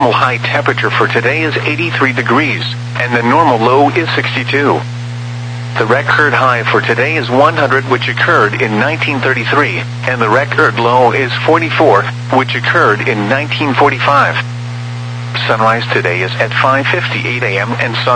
normal high temperature for today is 83 degrees, and the normal low is 62. The record high for today is 100, which occurred in 1933, and the record low is 44, which occurred in 1945. Sunrise today is at 5:58 a.m. and sun